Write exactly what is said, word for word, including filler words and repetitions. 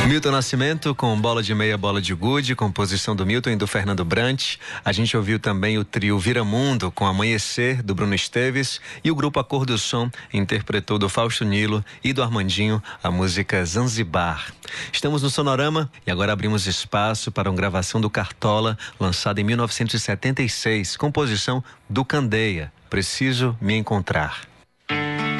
Milton Nascimento com Bola de Meia, Bola de Gude, composição do Milton e do Fernando Brant. A gente ouviu também o trio Viramundo com Amanhecer, do Bruno Esteves, e o grupo A Cor do Som interpretou do Fausto Nilo e do Armandinho a música Zanzibar. Estamos no Sonorama e agora abrimos espaço para uma gravação do Cartola, lançada em mil novecentos e setenta e seis, composição do Candeia, Preciso Me Encontrar.